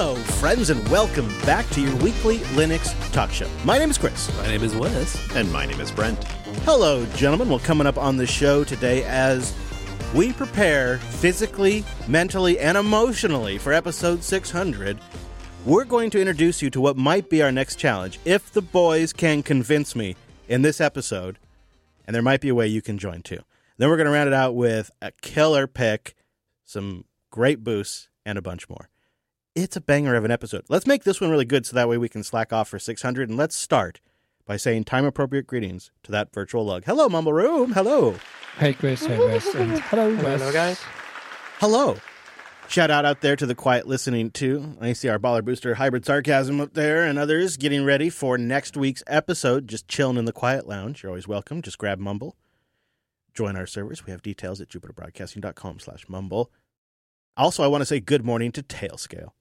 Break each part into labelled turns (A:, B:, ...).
A: Hello, friends, and welcome back to your weekly Linux talk show. My name is Chris.
B: My name is Wes.
C: And my name is Brent.
A: Hello, gentlemen. Well, coming up on the show today as we prepare physically, mentally, and emotionally for episode 600, we're going to introduce you to what might be our next challenge. If the boys can convince me in this episode, and there might be a way you can join too. Then we're going to round it out with a killer pick, some great boosts, and a bunch more. It's a banger of an episode. Let's make this one really good so that way we can slack off for 600. And let's start by saying time-appropriate greetings to that virtual lug. Hello, Mumble Room. Hello.
D: Hey, Chris. Hey, Wes. And hello, Wes.
B: Hello, guys.
A: Hello. Shout out there to the quiet listening, too. I see our Baller Booster Hybrid Sarcasm up there and others getting ready for next week's episode, just chilling in the quiet lounge. You're always welcome. Just grab Mumble. Join our servers. We have details at jupiterbroadcasting.com/Mumble. Also, I want to say good morning to Tailscale.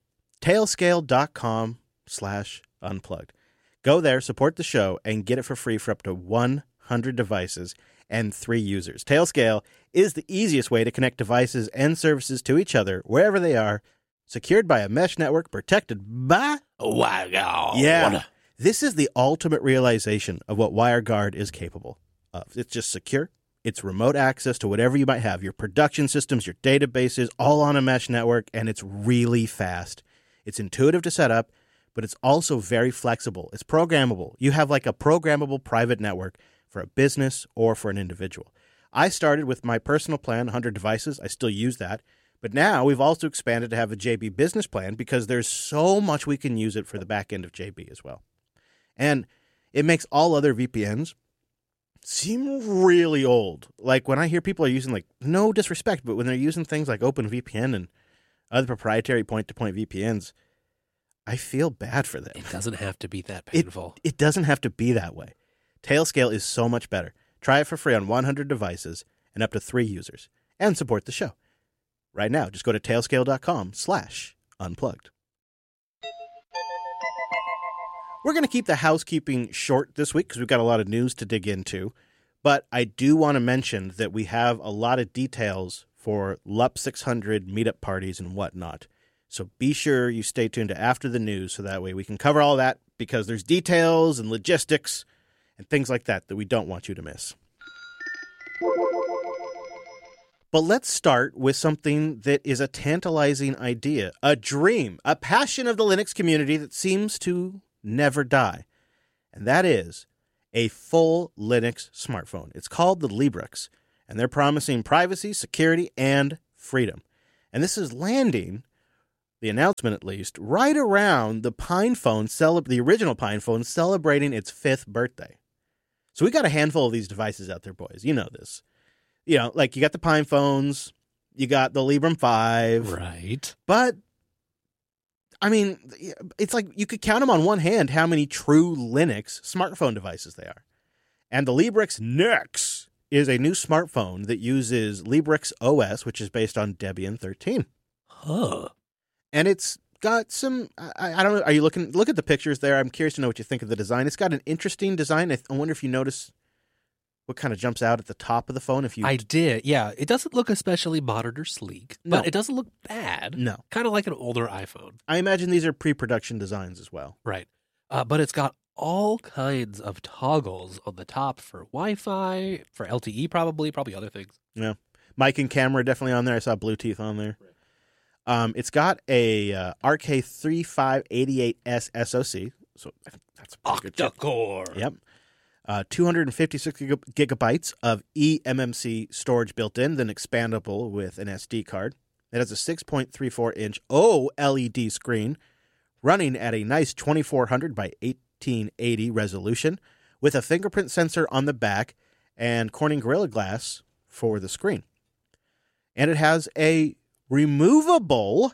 A: Tailscale.com/unplugged. Go there, support the show, and get it for free for up to 100 devices and 3 users. Tailscale is the easiest way to connect devices and services to each other wherever they are, secured by a mesh network protected by
B: WireGuard.
A: Yeah. This is the ultimate realization of what WireGuard is capable of. It's just secure. It's remote access to whatever you might have, your production systems, your databases, all on a mesh network, and it's really fast. It's intuitive to set up, but it's also very flexible. It's programmable. You have like a programmable private network for a business or for an individual. I started with my personal plan, 100 devices. I still use that. But now we've also expanded to have a JB business plan because there's so much we can use it for the back end of JB as well. And it makes all other VPNs seem really old. Like when I hear people are using, like, no disrespect, but when they're using things like OpenVPN and other proprietary point-to-point VPNs, I feel bad for them.
B: It doesn't have to be that painful.
A: It doesn't have to be that way. Tailscale is so much better. Try it for free on 100 devices and up to 3 users. And support the show. Right now, just go to tailscale.com/unplugged. We're going to keep the housekeeping short this week because we've got a lot of news to dig into. But I do want to mention that we have a lot of details for LUP 600 meetup parties and whatnot. So be sure you stay tuned to after the news so that way we can cover all that because there's details and logistics and things like that we don't want you to miss. But let's start with something that is a tantalizing idea, a dream, a passion of the Linux community that seems to never die. And that is a full Linux smartphone. It's called the Librix, and they're promising privacy, security, and freedom. And this is landing, the announcement at least, right around the PinePhone, the original PinePhone, celebrating its 5th birthday. So we got a handful of these devices out there, boys. You know this. You know, like you got the PinePhones, you got the Librem 5.
B: Right.
A: But, I mean, it's like you could count them on one hand how many true Linux smartphone devices they are. And the Librix Nex is a new smartphone that uses Librix OS, which is based on Debian 13.
B: Huh.
A: And it's got some, I don't know, are you look at the pictures there. I'm curious to know what you think of the design. It's got an interesting design. I wonder if you notice what kind of jumps out at the top of the phone.
B: I did, yeah. It doesn't look especially modern or sleek, but it doesn't look bad.
A: No.
B: Kind of like an older iPhone.
A: I imagine these are pre-production designs as well.
B: Right. But it's got all kinds of toggles on the top for Wi-Fi, for LTE probably other things.
A: Yeah. Mic and camera definitely on there. I saw Bluetooth on there. Right. It's got a RK3588S SoC, so that's a pretty good chip.
B: Octa-core.
A: Yep. 256 gigabytes of eMMC storage built in, then expandable with an SD card. It has a 6.34-inch OLED screen running at a nice 2400 by 1880 resolution with a fingerprint sensor on the back and Corning Gorilla Glass for the screen. And it has a removable,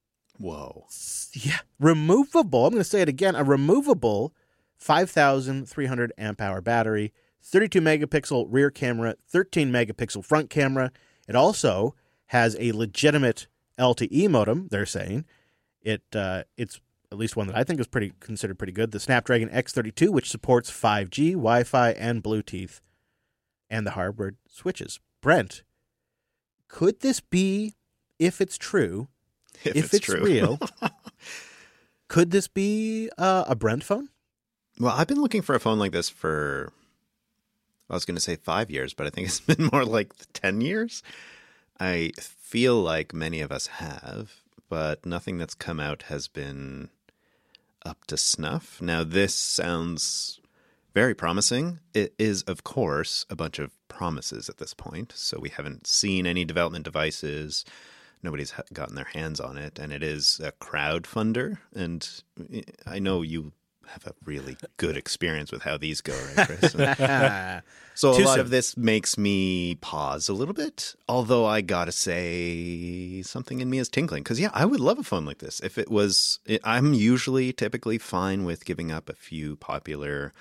A: removable, I'm going to say it again, a removable 5,300 amp hour battery, 32 megapixel rear camera, 13 megapixel front camera. It also has a legitimate LTE modem, they're saying. It's at least one that I think is considered pretty good. The Snapdragon X32, which supports 5G, Wi-Fi, and Bluetooth, and the hardware switches. Brent, could this be, if it's true, if it's real, Could this be a Brent phone?
C: Well, I've been looking for a phone like this for, I was going to say 5 years, but I think it's been more like 10 years. I feel like many of us have, but nothing that's come out has been up to snuff. Now, this sounds very promising. It is, of course, a bunch of promises at this point, so we haven't seen any development devices. Nobody's gotten their hands on it, and it is a crowdfunder, and I know you have a really good experience with how these go, right, Chris? So a lot of this makes me pause a little bit, although I gotta say something in me is tinkling, because I would love a phone like this. If it was, I'm typically fine with giving up a few popular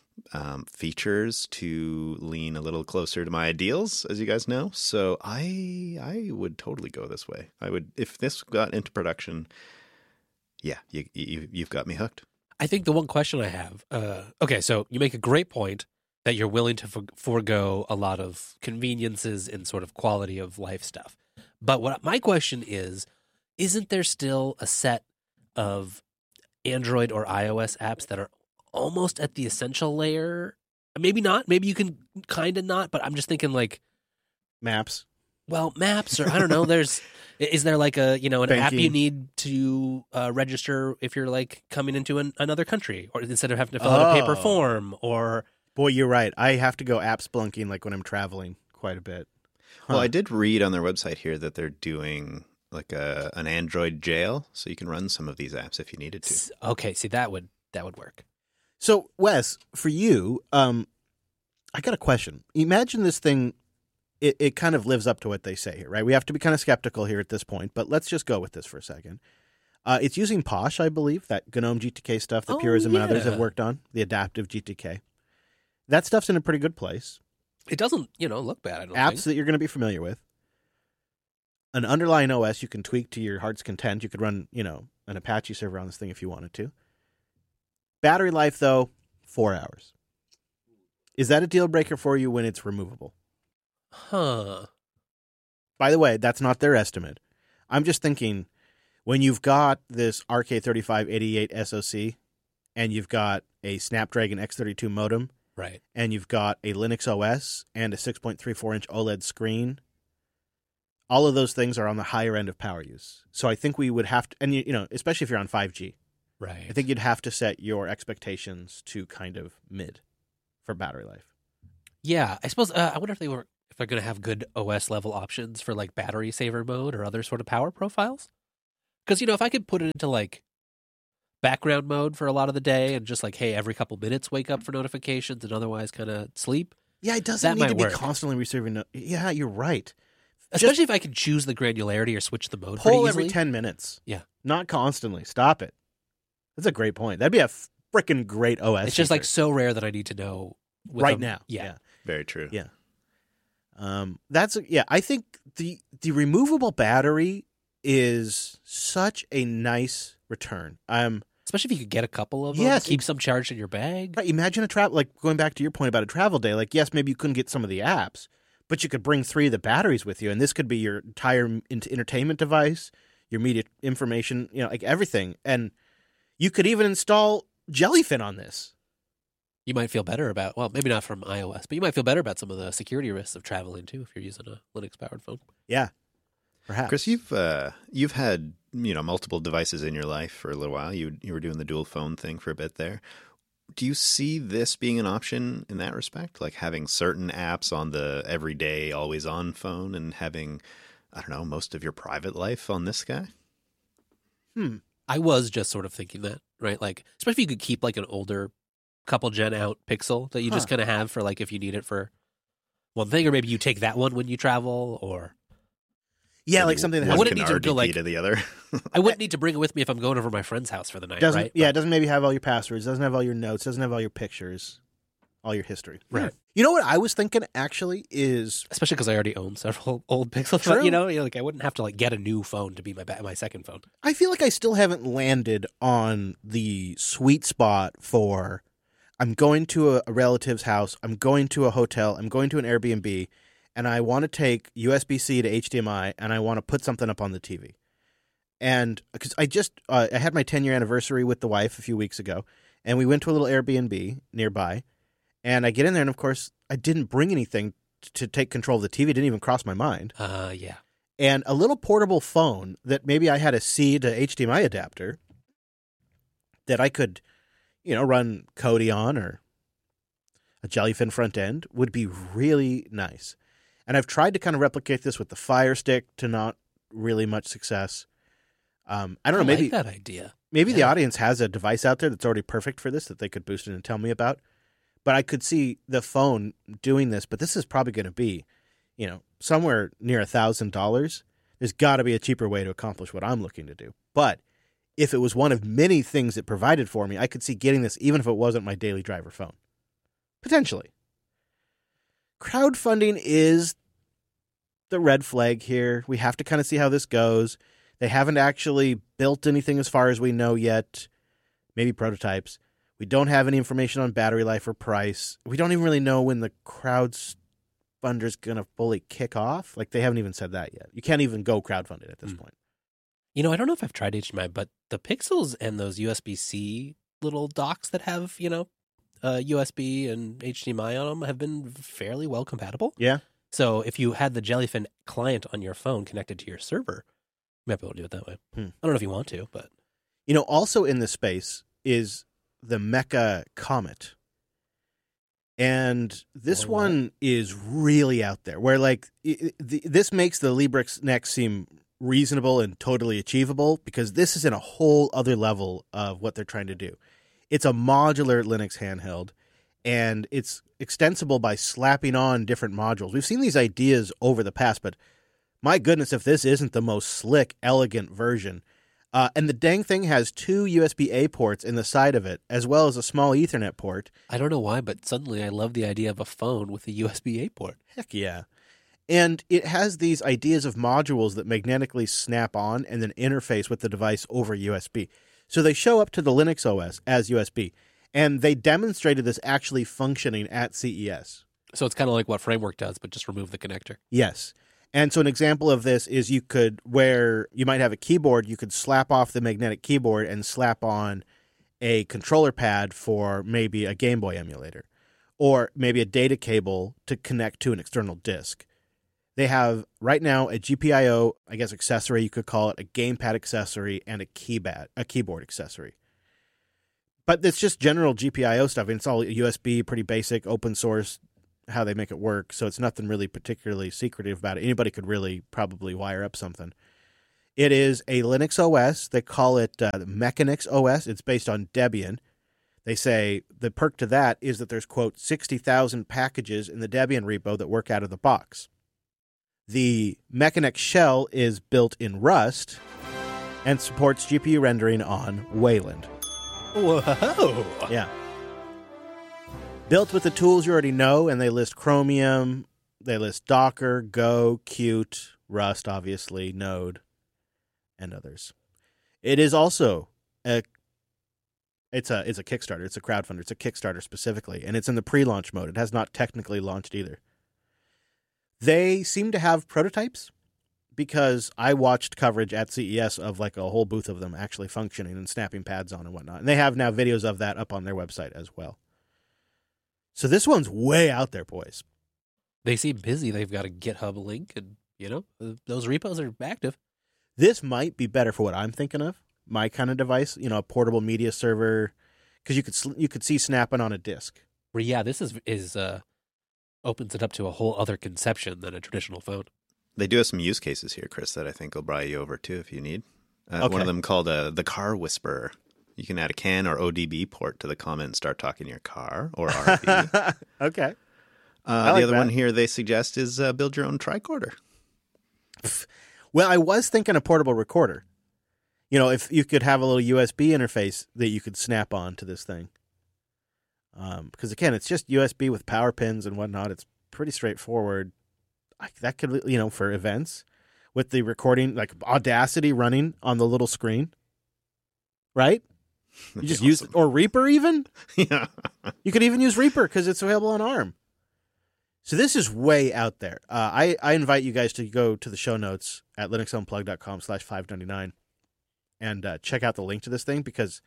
C: features to lean a little closer to my ideals, as you guys know. So I would totally go this way. I would, if this got into production. Yeah, you've got me hooked.
B: I think the one question I have, okay, so you make a great point that you're willing to forego a lot of conveniences and sort of quality of life stuff. But what my question is, isn't there still a set of Android or iOS apps that are almost at the essential layer? Maybe not. Maybe you can kind of not, but I'm just thinking like
A: Maps.
B: Well, maps, or I don't know. Is there like an
A: Banking.
B: app you need to register if you're like coming into another country, or instead of having to fill out a paper form? Or
A: boy, you're right. I have to go app splunking like when I'm traveling quite a bit.
C: Well, I did read on their website here that they're doing like an Android jail, so you can run some of these apps if you needed to.
B: Okay, see that would work.
A: So Wes, for you, I got a question. Imagine this thing. It kind of lives up to what they say here, right? We have to be kind of skeptical here at this point, but let's just go with this for a second. It's using Posh, I believe, that GNOME GTK stuff that Purism and others have worked on, the adaptive GTK. That stuff's in a pretty good place.
B: It doesn't, look bad, I don't
A: Apps
B: think.
A: that you're going to be familiar with. An underlying OS you can tweak to your heart's content. You could run, an Apache server on this thing if you wanted to. Battery life, though, 4 hours. Is that a deal breaker for you when it's removable?
B: Huh.
A: By the way, that's not their estimate. I'm just thinking, when you've got this RK3588 SoC, and you've got a Snapdragon X32 modem,
B: right,
A: and you've got a Linux OS and a 6.34-inch OLED screen, all of those things are on the higher end of power use. So I think we would have to, and especially if you're on 5G,
B: right,
A: I think you'd have to set your expectations to kind of mid for battery life.
B: Yeah, I suppose. I wonder if they're going to have good OS level options for like battery saver mode or other sort of power profiles. Because if I could put it into like background mode for a lot of the day and just like, hey, every couple minutes wake up for notifications and otherwise kind of sleep.
A: Yeah, it doesn't need to be constantly receiving. Yeah, you're right.
B: Especially if I could choose the granularity or switch the mode
A: Poll
B: pretty
A: every
B: easily.
A: 10 minutes.
B: Yeah.
A: Not constantly. Stop it. That's a great point. That'd be a freaking great OS.
B: It's just like
A: feature.
B: so rare that I need to know
A: right now.
B: Yeah.
C: Very true.
A: Yeah. I think the removable battery is such a nice return.
B: Especially if you could get a couple of them,
A: Yes,
B: keep some charged in your bag.
A: Right, imagine going back to your point about a travel day. Like, yes, maybe you couldn't get some of the apps, but you could bring 3 of the batteries with you, and this could be your entire entertainment device, your media information, like everything. And you could even install Jellyfin on this.
B: You might feel better about, well, maybe not from iOS, but you might feel better about some of the security risks of traveling too if you're using a Linux-powered phone.
A: Yeah, perhaps.
C: Chris, you've had multiple devices in your life for a little while. You were doing the dual phone thing for a bit there. Do you see this being an option in that respect? Like having certain apps on the everyday, always-on phone and having, I don't know, most of your private life on this guy?
B: I was just sort of thinking that, right? Like, especially if you could keep like an older couple gen out Pixel that you just kind of have for like if you need it for one thing, or maybe you take that one when you travel, or
A: like something that
B: I
A: has
B: wouldn't need to go like
C: to the other.
B: I wouldn't need to bring it with me if I'm going over to my friend's house for the night,
A: doesn't
B: right?
A: it doesn't maybe have all your passwords, doesn't have all your notes, doesn't have all your pictures, all your history.
B: Right.
A: You know what I was thinking actually is,
B: Especially because I already own several old Pixel
A: True.
B: phones. Like I wouldn't have to like get a new phone to be my second phone.
A: I feel like I still haven't landed on the sweet spot for I'm going to a relative's house, I'm going to a hotel, I'm going to an Airbnb, and I want to take USB-C to HDMI, and I want to put something up on the TV. And because I had my 10-year anniversary with the wife a few weeks ago, and we went to a little Airbnb nearby, and I get in there, and of course, I didn't bring anything to take control of the TV. It didn't even cross my mind.
B: Yeah.
A: And a little portable phone that maybe I had a C to HDMI adapter that I could, run Kodi on or a Jellyfin front end would be really nice. And I've tried to kind of replicate this with the Fire Stick to not really much success. I don't know. Maybe
B: like that idea.
A: Maybe the audience has a device out there that's already perfect for this that they could boost it and tell me about. But I could see the phone doing this. But this is probably going to be, somewhere near $1,000. There's got to be a cheaper way to accomplish what I'm looking to do. But if it was one of many things it provided for me, I could see getting this even if it wasn't my daily driver phone. Potentially. Crowdfunding is the red flag here. We have to kind of see how this goes. They haven't actually built anything as far as we know yet. Maybe prototypes. We don't have any information on battery life or price. We don't even really know when the crowdfunder's going to fully kick off. Like, they haven't even said that yet. You can't even go crowdfunded at this point.
B: I don't know if I've tried HDMI, but the Pixels and those USB-C little docks that have, USB and HDMI on them have been fairly well compatible.
A: Yeah.
B: So if you had the Jellyfin client on your phone connected to your server, you might be able to do it that way. I don't know if you want to, but...
A: Also in this space is the Mecha Comet. And this one is really out there, where, this makes the Librix Next seem reasonable and totally achievable, because this is in a whole other level of what they're trying to do. It's a modular Linux handheld, and it's extensible by slapping on different modules. We've seen these ideas over the past, but my goodness, if this isn't the most slick, elegant version. And the dang thing has 2 USB-A ports in the side of it, as well as a small Ethernet port.
B: I don't know why, but suddenly I love the idea of a phone with a USB-A port.
A: Heck yeah. And it has these ideas of modules that magnetically snap on and then interface with the device over USB. So they show up to the Linux OS as USB. And they demonstrated this actually functioning at CES.
B: So it's kind of like what Framework does, but just remove the connector.
A: Yes. And so an example of this is where you might have a keyboard, you could slap off the magnetic keyboard and slap on a controller pad for maybe a Game Boy emulator, or maybe a data cable to connect to an external disk. They have right now a GPIO, accessory, you could call it a gamepad accessory, and a keyboard accessory. But it's just general GPIO stuff. It's all USB, pretty basic, open source, how they make it work. So it's nothing really particularly secretive about it. Anybody could really probably wire up something. It is a Linux OS. They call it the Mechanix OS. It's based on Debian. They say the perk to that is that there's, quote, 60,000 packages in the Debian repo that work out of the box. The Mechanix shell is built in Rust and supports GPU rendering on Wayland.
B: Whoa!
A: Yeah. Built with the tools you already know, and they list Chromium, they list Docker, Go, Qt, Rust, obviously, Node, and others. It is also it's a Kickstarter. It's a crowdfunder. It's a Kickstarter specifically, and it's in the pre-launch mode. It has not technically launched either. They seem to have prototypes, because I watched coverage at CES of a whole booth of them actually functioning and snapping pads on and whatnot. And they have now videos of that up on their website as well. So this one's way out there, boys.
B: They seem busy. They've got a GitHub link, and, those repos are active.
A: This might be better for what I'm thinking of. My kind of device, a portable media server, because you could see snapping on a disk.
B: Well, yeah, this is opens it up to a whole other conception than a traditional phone.
C: They do have some use cases here, Chris, that I think will buy you over too if you need.
A: Okay.
C: One of them called the Car Whisperer. You can add a CAN or ODB port to the comment and start talking to your car or RV.
A: Okay.
C: The other one here they suggest is build your own tricorder.
A: Well, I was thinking a portable recorder. If you could have a little USB interface that you could snap on to this thing. Because, again, it's just USB with power pins and whatnot. It's pretty straightforward. That could, for events with the recording, like Audacity running on the little screen, right? You just use, or Reaper even?
C: Yeah.
A: You could even use Reaper because it's available on ARM. So this is way out there. I invite you guys to go to the show notes at linuxunplug.com/599 and check out the link to this thing because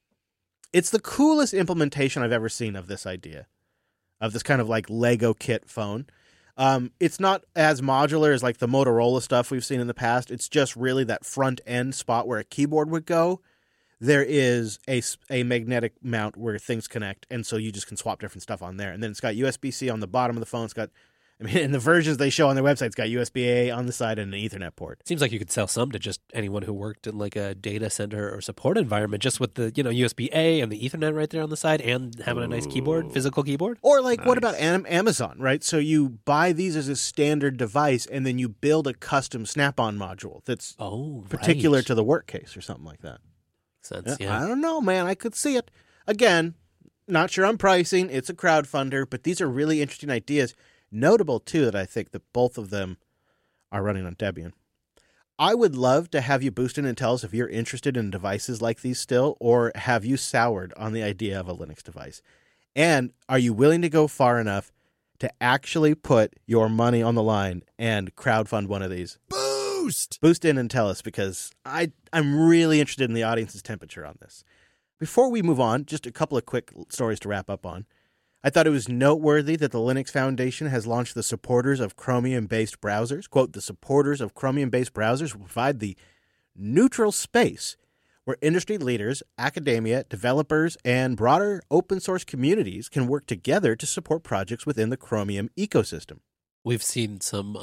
A: it's the coolest implementation I've ever seen of this idea, of this kind of like Lego kit phone. It's not as modular as like the Motorola stuff we've seen in the past. It's just really that front end spot where a keyboard would go. There is a magnetic mount where things connect, and so you just can swap different stuff on there. And then it's got USB-C on the bottom of the phone. It's got, I mean, in the versions they show on their website, it's got USB-A on the side and an Ethernet port.
B: Seems like you could sell some to just anyone who worked in like a data center or support environment, just with the USB-A and the Ethernet right there on the side, and having a nice keyboard, physical keyboard.
A: Or like, what about Amazon, right? So you buy these as a standard device, and then you build a custom Snap-on module that's particular to the work case or something like that.
B: Sense, yeah.
A: I don't know, man. I could see it. Again, not sure on pricing. It's a crowdfunder, but these are really interesting ideas. Notable, too, that I think that both of them are running on Debian. I would love to have you boost in and tell us if you're interested in devices like these still, or have you soured on the idea of a Linux device? And are you willing to go far enough to actually put your money on the line and crowdfund one of these? Boost in and tell us, because I'm really interested in the audience's temperature on this. Before we move on, just a couple of quick stories to wrap up on. I thought it was noteworthy that the Linux Foundation has launched the supporters of Chromium-based browsers. Quote, the supporters of Chromium-based browsers will provide the neutral space where industry leaders, academia, developers, and broader open source communities can work together to support projects within the Chromium ecosystem.
B: We've seen some,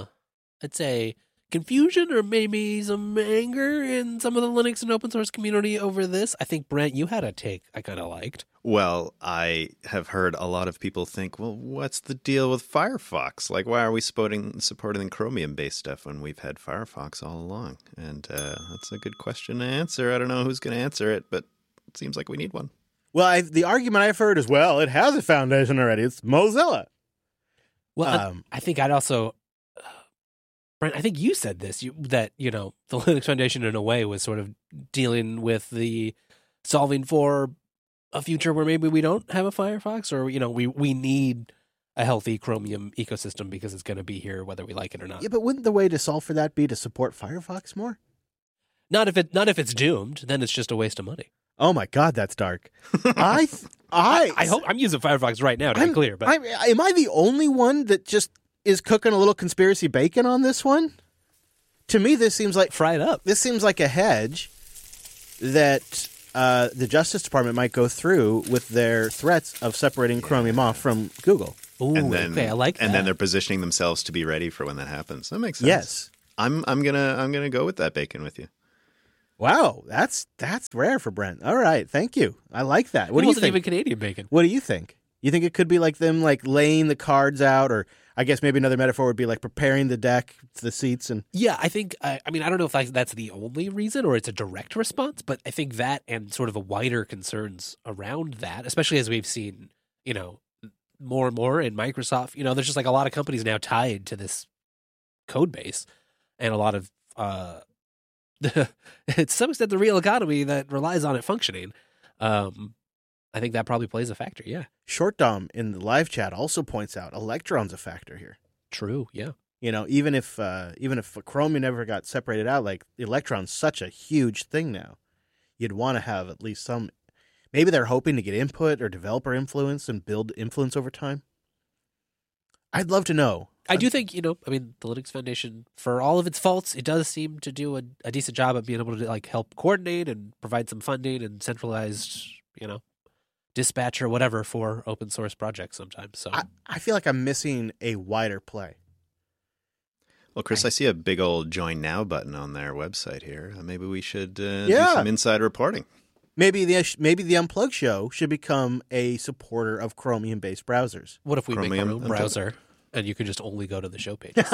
B: I'd say, confusion or maybe some anger in some of the Linux and open source community over this. I think, Brent, you had a take I kind of liked.
C: Well, I have heard a lot of people think, well, what's the deal with Firefox? Like, why are we supporting Chromium-based stuff when we've had Firefox all along? And that's a good question to answer. I don't know who's going to answer it, but it seems like we need one.
A: Well, the argument I've heard is, well, it has a foundation already. It's Mozilla.
B: Well, I think I'd also... Brent, I think you said this, that the Linux Foundation in a way was sort of dealing with the solving for a future where maybe we don't have a Firefox, or, we need a healthy Chromium ecosystem because it's going to be here whether we like it or not.
A: Yeah, but wouldn't the way to solve for that be to support Firefox more?
B: Not if it's doomed, then it's just a waste of money.
A: Oh my God, that's dark. I
B: hope I'm using Firefox right now to be clear, but
A: am I the only one that just is cooking a little conspiracy bacon on this one? To me, this seems like
B: fry it up.
A: This seems like a hedge that the Justice Department might go through with their threats of separating Chromium off from Google.
B: Ooh, okay, I like that.
C: And then they're positioning themselves to be ready for when that happens. That makes sense.
A: Yes,
C: I'm gonna go with that bacon with you.
A: Wow, that's rare for Brent. All right, thank you. I like that. What do you think?
B: It wasn't even Canadian bacon.
A: What do you think? You think it could be like them like laying the cards out, or I guess maybe another metaphor would be like preparing the deck, the seats, and
B: yeah, I think. I mean, I don't know if that's the only reason or it's a direct response, but I think that and sort of a wider concerns around that, especially as we've seen, more and more in Microsoft. There's just like a lot of companies now tied to this code base, and a lot of to some extent the real economy that relies on it functioning. I think that probably plays a factor, yeah.
A: Short Dom in the live chat also points out Electron's a factor here.
B: True, yeah.
A: Even if Chromium never got separated out, like Electron's such a huge thing now, you'd want to have at least some. Maybe they're hoping to get input or developer influence and build influence over time. I'd love to know.
B: I do think, the Linux Foundation, for all of its faults, it does seem to do a decent job of being able to like help coordinate and provide some funding and centralized, dispatch or whatever for open source projects sometimes. So
A: I feel like I'm missing a wider play.
C: Well, Chris, I see a big old join now button on their website here. Maybe we should do some inside reporting.
A: Maybe the Unplugged show should become a supporter of Chromium-based browsers.
B: What if we make our own browser and you can just only go to the show pages?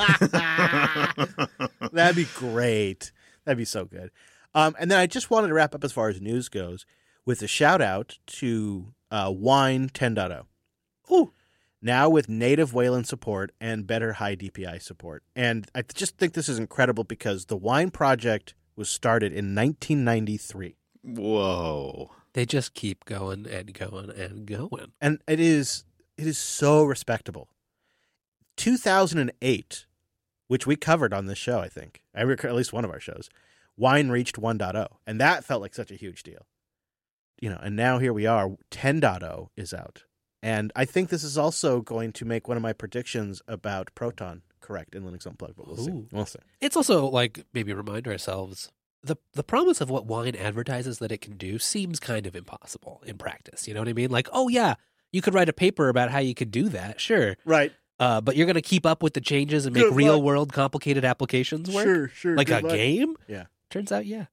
A: That'd be great. That'd be so good. And then I just wanted to wrap up as far as news goes with a shout out to Wine 10.0. Ooh. Now with native Wayland support and better high DPI support. And I just think this is incredible because the Wine project was started in 1993.
C: Whoa.
B: They just keep going and going and going.
A: And it is so respectable. 2008, which we covered on this show, I think. At least one of our shows. Wine reached 1.0, and that felt like such a huge deal. And now here we are, 10.0 is out. And I think this is also going to make one of my predictions about Proton correct in Linux Unplugged, but we'll see.
B: Ooh.
A: We'll see.
B: It's also like maybe remind ourselves the promise of what wine advertises that it can do seems kind of impossible in practice. You know what I mean? Like, oh yeah, you could write a paper about how you could do that, sure.
A: Right.
B: But you're going to keep up with the changes and make
A: Good luck.
B: real world complicated applications work?
A: Sure.
B: Like a
A: good luck.
B: game?
A: Yeah.
B: Turns out, yeah.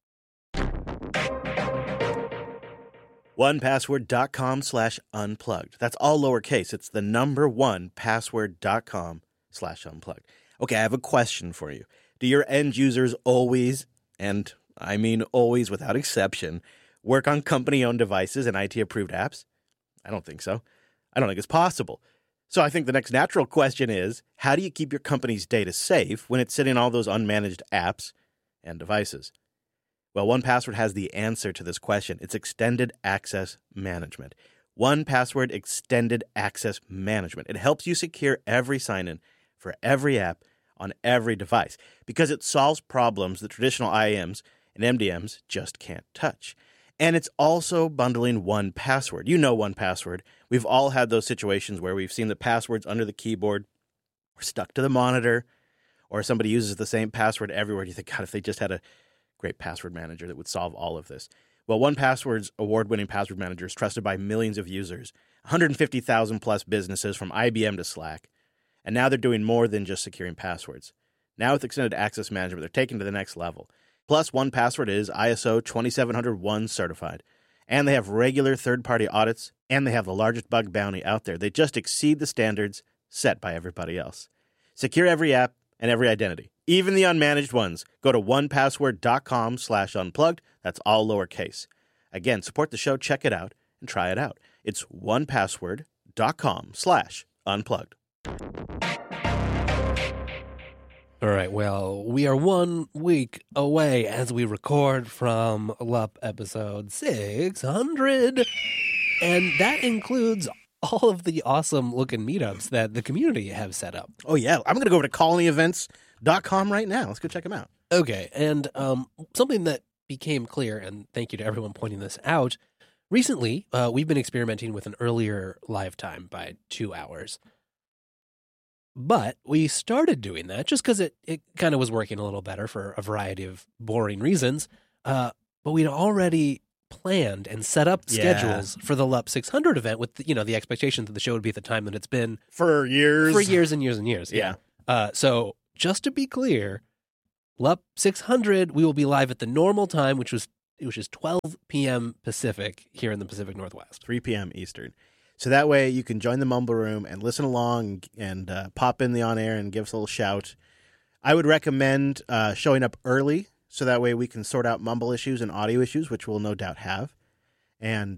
A: 1password.com/unplugged. That's all lowercase. It's the number 1password.com/unplugged. Okay, I have a question for you. Do your end users always, and I mean always without exception, work on company-owned devices and IT-approved apps? I don't think so. I don't think it's possible. So I think the next natural question is, how do you keep your company's data safe when it's sitting on all those unmanaged apps and devices? Well, 1Password has the answer to this question. It's Extended Access Management. 1Password Extended Access Management. It helps you secure every sign-in for every app on every device because it solves problems that traditional IAMs and MDMs just can't touch. And it's also bundling 1Password. You know 1Password. We've all had those situations where we've seen the passwords under the keyboard or stuck to the monitor, or somebody uses the same password everywhere. You think, God, if they just had a great password manager that would solve all of this. Well, 1Password's award-winning password manager is trusted by millions of users, 150,000 plus businesses from IBM to Slack. And now they're doing more than just securing passwords. Now with Extended Access Management, they're taking it to the next level. Plus, 1Password is ISO 27001 certified. And they have regular third-party audits, and they have the largest bug bounty out there. They just exceed the standards set by everybody else. Secure every app and every identity, even the unmanaged ones. Go to 1password.com/unplugged. That's all lowercase. Again, support the show, check it out, and try it out. It's 1password.com/unplugged.
B: All right, well, we are 1 week away as we record from LUP episode 600. And that includes all of the awesome-looking meetups that the community have set up.
A: Oh, yeah. I'm going to go over to colonyevents.com right now. Let's go check them out.
B: Okay, and something that became clear, and thank you to everyone pointing this out, recently we've been experimenting with an earlier live time by 2 hours. But we started doing that just because it kind of was working a little better for a variety of boring reasons. But we'd already planned and set up schedules for the LUP 600 event with the expectation that the show would be at the time that it's been
A: For years.
B: and years and years.
A: Yeah.
B: So just to be clear, LUP 600 we will be live at the normal time, which is 12 p.m. Pacific here in the Pacific Northwest.
A: 3 p.m. Eastern. So that way you can join the Mumble Room and listen along and pop in the on-air and give us a little shout. I would recommend showing up early so that way we can sort out mumble issues and audio issues, which we'll no doubt have. And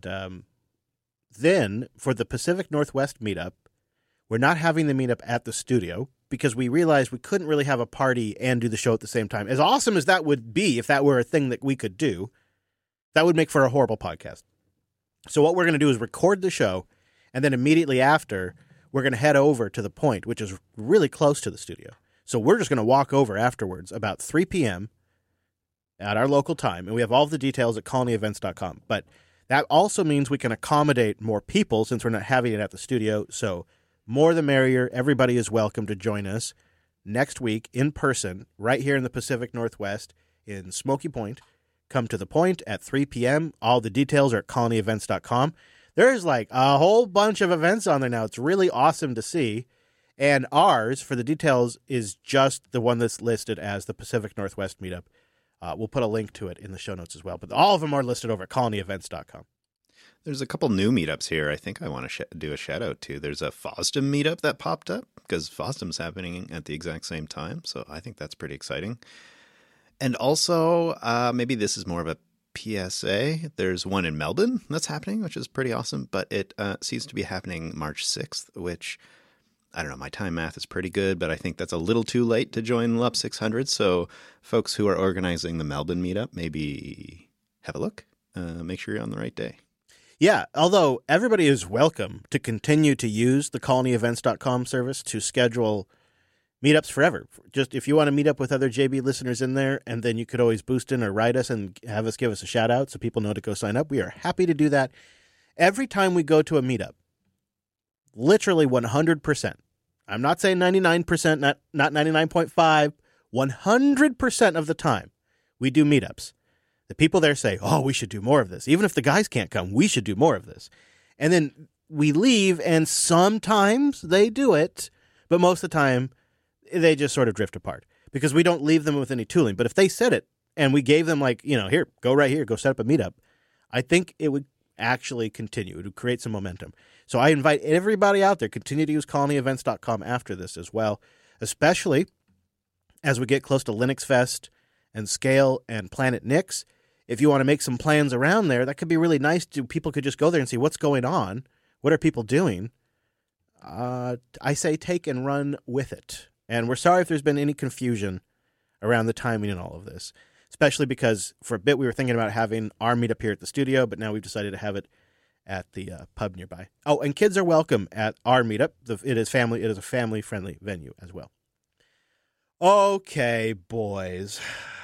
A: then for the Pacific Northwest meetup, we're not having the meetup at the studio because we realized we couldn't really have a party and do the show at the same time. As awesome as that would be if that were a thing that we could do, that would make for a horrible podcast. So what we're going to do is record the show, and then immediately after, we're going to head over to the Point, which is really close to the studio. So we're just going to walk over afterwards about 3 p.m. at our local time, and we have all of the details at colonyevents.com. But that also means we can accommodate more people since we're not having it at the studio. So more the merrier. Everybody is welcome to join us next week in person right here in the Pacific Northwest in Smoky Point. Come to the Point at 3 p.m. All the details are at colonyevents.com. There's like a whole bunch of events on there now. It's really awesome to see. And ours, for the details, is just the one that's listed as the Pacific Northwest Meetup. We'll put a link to it in the show notes as well. But all of them are listed over at colonyevents.com.
C: There's a couple new meetups here I think I want to do a shout out to. There's a FOSDEM meetup that popped up because FOSDEM's happening at the exact same time. So I think that's pretty exciting. And also, maybe this is more of a PSA. There's one in Melbourne that's happening, which is pretty awesome. But it seems to be happening March 6th, which, I don't know, my time math is pretty good, but I think that's a little too late to join LUP 600. So folks who are organizing the Melbourne meetup, maybe have a look. Make sure you're on the right day.
A: Yeah, although everybody is welcome to continue to use the colonyevents.com service to schedule Meetups forever. Just if you want to meet up with other JB listeners in there, and then you could always boost in or write us and give us a shout out so people know to go sign up. We are happy to do that. Every time we go to a meetup, literally 100%. I'm not saying 99%, not 99.5, 100% of the time we do meetups. The people there say, oh, we should do more of this. Even if the guys can't come, we should do more of this. And then we leave, and sometimes they do it, but most of the time they just sort of drift apart because we don't leave them with any tooling. But if they said it and we gave them here, go right here, go set up a meetup, I think it would actually continue. It would create some momentum. So I invite everybody out there, continue to use colonyevents.com after this as well, especially as we get close to Linux Fest and Scale and Planet Nix. If you want to make some plans around there, that could be really nice. People could just go there and see what's going on. What are people doing? I say take and run with it. And we're sorry if there's been any confusion around the timing and all of this, especially because for a bit we were thinking about having our meetup here at the studio, but now we've decided to have it at the pub nearby. Oh, and kids are welcome at our meetup. It is a family-friendly venue as well. Okay, boys.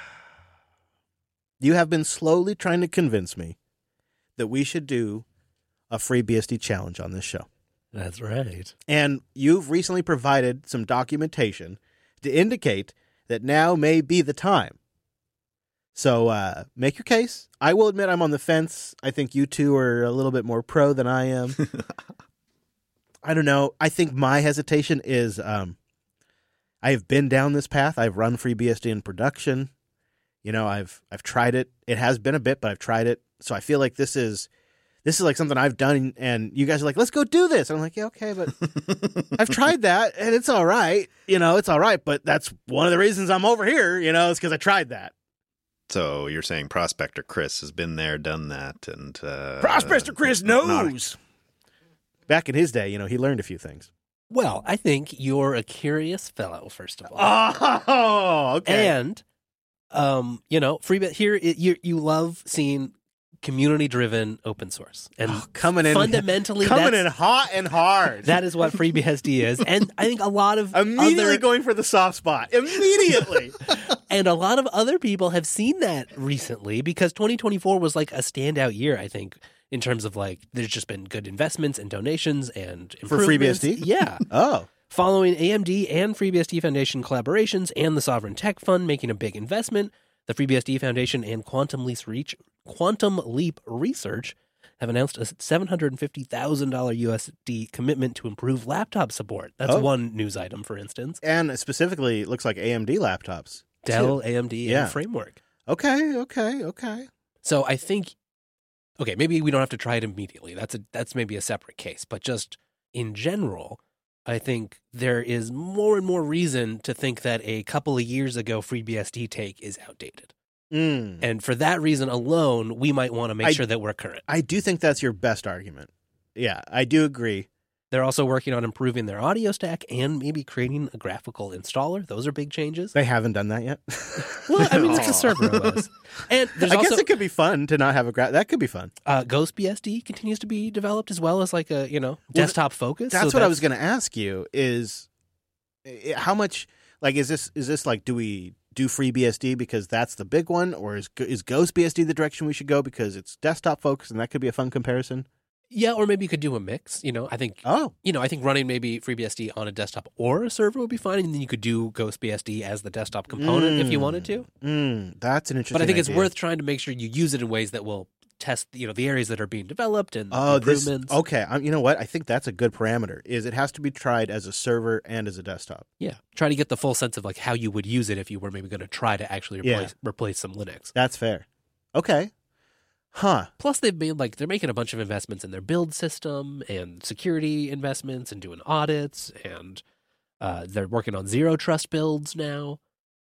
A: You have been slowly trying to convince me that we should do a FreeBSD challenge on this show.
B: That's right.
A: And you've recently provided some documentation to indicate that now may be the time. So make your case. I will admit I'm on the fence. I think you two are a little bit more pro than I am. I don't know. I think my hesitation is I have been down this path. I've run FreeBSD in production. I've tried it. It has been a bit, but I've tried it. So I feel like this is like something I've done, and you guys are like, let's go do this. And I'm like, yeah, okay, but I've tried that, and it's all right. It's all right, but that's one of the reasons I'm over here, is because I tried that.
C: So you're saying Prospector Chris has been there, done that, and...
A: Prospector Chris knows! Back in his day, he learned a few things.
B: Well, I think you're a curious fellow, first of all.
A: Oh, okay.
B: And, FreeBSD here, you love seeing community-driven open source, and fundamentally
A: coming in hot and hard.
B: That is what FreeBSD is, and I think a lot of
A: immediately going for the soft spot immediately,
B: and a lot of other people have seen that recently because 2024 was like a standout year. I think in terms of there's just been good investments and donations and improvements.
A: For FreeBSD,
B: yeah.
A: Oh.
B: Following AMD and FreeBSD Foundation collaborations and the Sovereign Tech Fund making a big investment, the FreeBSD Foundation and Quantum Leap Research have announced a $750,000 USD commitment to improve laptop support. That's one news item, for instance.
A: And specifically, it looks like AMD laptops.
B: Dell, AMD, and Framework.
A: Okay.
B: So I think, maybe we don't have to try it immediately. That's maybe a separate case. But just in general, I think there is more and more reason to think that a couple of years ago FreeBSD take is outdated. And for that reason alone, we might want to make sure that we're current.
A: I do think that's your best argument. Yeah, I do agree.
B: They're also working on improving their audio stack and maybe creating a graphical installer. Those are big changes.
A: They haven't done that yet.
B: Well, I mean, it's a server OS. And
A: I guess it could be fun to not have that could be fun.
B: GhostBSD continues to be developed as well as like a, desktop focus.
A: That's what I was going to ask you is how much, is this like, do we do FreeBSD because that's the big one, or is GhostBSD the direction we should go because it's desktop focused and that could be a fun comparison?
B: Yeah, or maybe you could do a mix. I think. I think running maybe FreeBSD on a desktop or a server would be fine, and then you could do GhostBSD as the desktop component if you wanted to.
A: That's an interesting.
B: But I think
A: idea.
B: It's worth trying to make sure you use it in ways that will test, the areas that are being developed and improvements.
A: Okay, you know what? I think that's a good parameter. Is it has to be tried as a server and as a desktop.
B: Yeah, try to get the full sense of how you would use it if you were maybe going to try to actually replace some Linux.
A: That's fair. Okay. Huh.
B: Plus, they've made they're making a bunch of investments in their build system and security investments and doing audits, and they're working on zero trust builds now.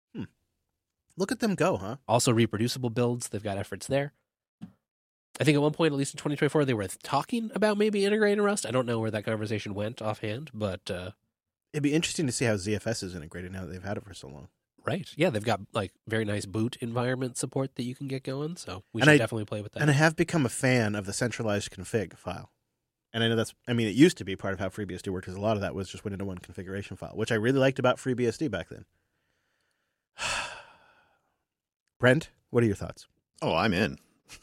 A: Look at them go, huh?
B: Also, reproducible builds. They've got efforts there. I think at one point, at least in 2024, they were talking about maybe integrating Rust. I don't know where that conversation went offhand, but
A: it'd be interesting to see how ZFS is integrated now that they've had it for so long.
B: Right. Yeah, they've got very nice boot environment support that you can get going, so we should definitely play with that.
A: And I have become a fan of the centralized config file. And I know it used to be part of how FreeBSD worked, because a lot of that was just went into one configuration file, which I really liked about FreeBSD back then. Brent, what are your thoughts?
C: Oh, I'm in.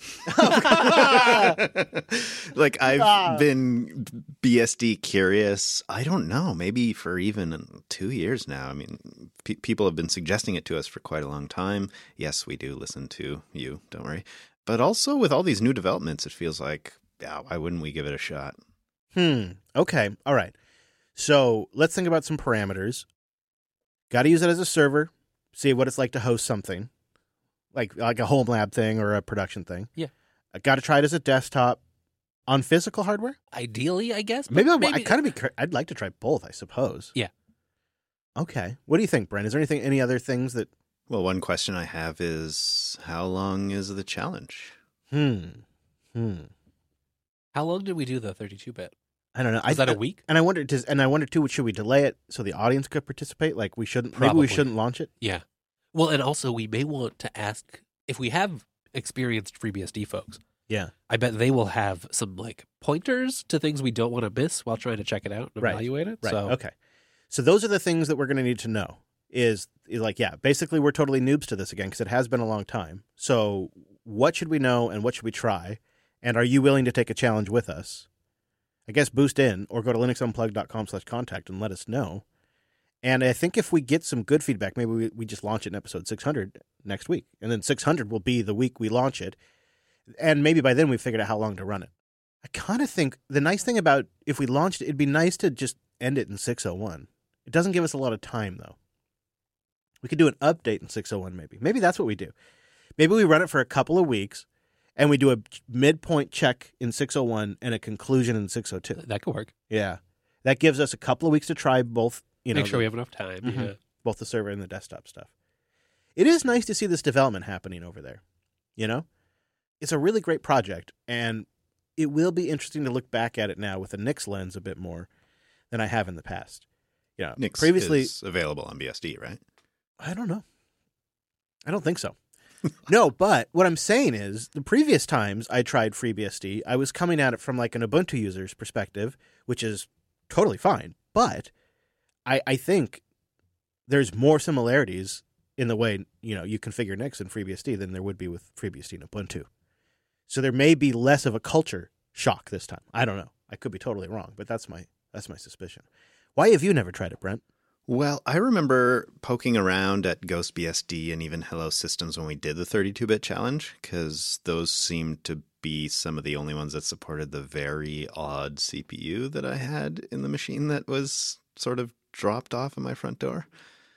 C: Like, I've been BSD curious, I don't know, maybe for even 2 years now. I mean, people have been suggesting it to us for quite a long time. Yes, we do listen to you, don't worry. But also with all these new developments, it feels like, yeah, why wouldn't we give it a shot?
A: Okay. All right. So let's think about some parameters. Got to use it as a server, see what it's like to host something. Like a home lab thing or a production thing.
B: Yeah.
A: I got to try it as a desktop on physical hardware.
B: Ideally, I guess.
A: Maybe I'd like to try both, I suppose.
B: Yeah.
A: Okay. What do you think, Brent? Is there any other things that?
C: Well, one question I have is, how long is the challenge?
B: How long did we do the 32-bit?
A: I don't know.
B: Is that a week?
A: And I wondered too, should we delay it so the audience could participate? Like we shouldn't. Maybe we shouldn't launch it.
B: Yeah. Well, and also we may want to ask if we have experienced FreeBSD folks.
A: Yeah.
B: I bet they will have some like pointers to things we don't want to miss while trying to check it out and evaluate it.
A: Right.
B: So.
A: Okay. So those are the things that we're going to need to know. Is like, yeah, basically we're totally noobs to this again because it has been a long time. So what should we know and what should we try? And are you willing to take a challenge with us? I guess boost in or go to linuxunplugged.com/contact and let us know. And I think if we get some good feedback, maybe we just launch it in episode 600 next week. And then 600 will be the week we launch it. And maybe by then we've figured out how long to run it. I kind of think the nice thing about if we launched it, it'd be nice to just end it in 601. It doesn't give us a lot of time, though. We could do an update in 601 maybe. Maybe that's what we do. Maybe we run it for a couple of weeks and we do a midpoint check in 601 and a conclusion in 602.
B: That could work.
A: Yeah. That gives us a couple of weeks to try both.
B: Make sure we have enough time.
A: Mm-hmm.
B: Yeah.
A: Both the server and the desktop stuff. It is nice to see this development happening over there. You know? It's a really great project, and it will be interesting to look back at it now with a Nix lens a bit more than I have in the past. You know,
C: Nix
A: previously
C: is available on BSD, right?
A: I don't know. I don't think so. No, but what I'm saying is the previous times I tried FreeBSD, I was coming at it from like an Ubuntu user's perspective, which is totally fine. But I think there's more similarities in the way, you know, you configure Nix in FreeBSD than there would be with FreeBSD and Ubuntu. So there may be less of a culture shock this time. I don't know. I could be totally wrong, but that's my suspicion. Why have you never tried it, Brent?
C: Well, I remember poking around at GhostBSD and even Hello Systems when we did the 32-bit challenge, because those seemed to be some of the only ones that supported the very odd CPU that I had in the machine that was sort of dropped off at my front door.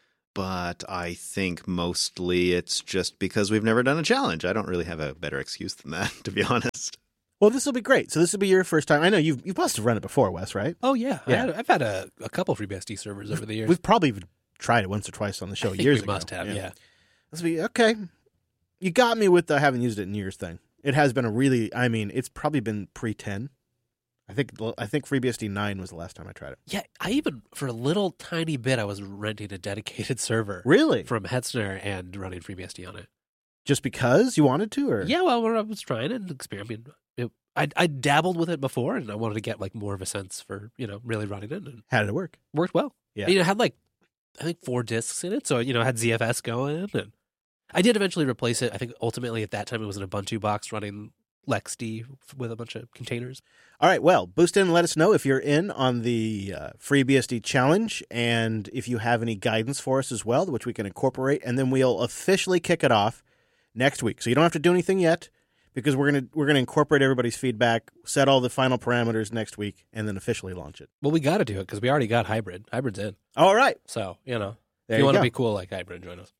C: But I think mostly it's just because we've never done a challenge. I don't really have a better excuse than that, to be honest.
A: Well, this will be great. So this will be your first time. I know you must have run it before, Wes, right?
B: Oh, yeah.
A: Yeah.
B: I've had a couple FreeBSD servers over the years.
A: We've probably tried it once or twice on the show years ago.
B: We must have, yeah.
A: This will be okay. You got me with the haven't used it in years thing. It has been it's probably been pre-10. I think FreeBSD 9 was the last time I tried it.
B: Yeah, I even, for a little tiny bit, I was renting a dedicated server.
A: Really?
B: From Hetzner and running FreeBSD on it.
A: Just because you wanted to? Or?
B: Yeah, well, I was trying and experimenting. I dabbled with it before, and I wanted to get like more of a sense for, really running it. And
A: how did it work?
B: Worked well.
A: Yeah.
B: It had I think 4 disks in it, so, it had ZFS going. And I did eventually replace it. I think ultimately at that time it was an Ubuntu box running LXD with a bunch of containers.
A: All right, well, boost in and let us know if you're in on the FreeBSD challenge and if you have any guidance for us as well, which we can incorporate, and then we'll officially kick it off next week. So you don't have to do anything yet because we're gonna incorporate everybody's feedback, set all the final parameters next week, and then officially launch it.
B: Well, we got to do it because we already got Hybrid. Hybrid's in.
A: All right.
B: So, if
A: there
B: you want to
A: go.
B: be cool like Hybrid, join us.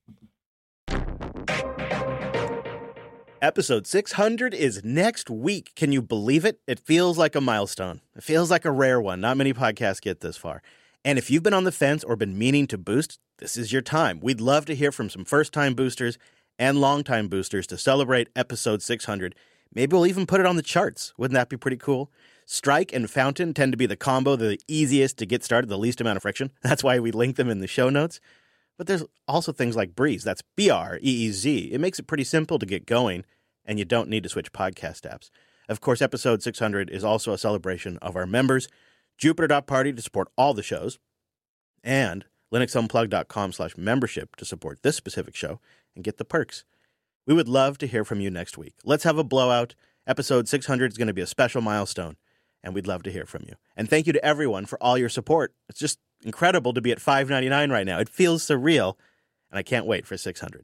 A: Episode 600 is next week. Can you believe it? It feels like a milestone. It feels like a rare one. Not many podcasts get this far. And if you've been on the fence or been meaning to boost, this is your time. We'd love to hear from some first-time boosters and long-time boosters to celebrate episode 600. Maybe we'll even put it on the charts. Wouldn't that be pretty cool? Strike and Fountain tend to be the combo, the easiest to get started, the least amount of friction. That's why we link them in the show notes. But there's also things like Breeze. That's BREEZ. It makes it pretty simple to get going, and you don't need to switch podcast apps. Of course, episode 600 is also a celebration of our members, Jupiter.party to support all the shows, and linuxunplugged.com/membership to support this specific show and get the perks. We would love to hear from you next week. Let's have a blowout. Episode 600 is going to be a special milestone, and we'd love to hear from you. And thank you to everyone for all your support. It's just incredible to be at $5.99 right now. It feels surreal, and I can't wait for 600.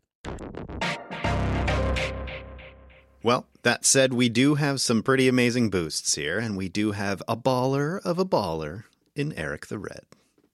C: Well, that said, we do have some pretty amazing boosts here, and we do have a baller of a baller in Eric the Red.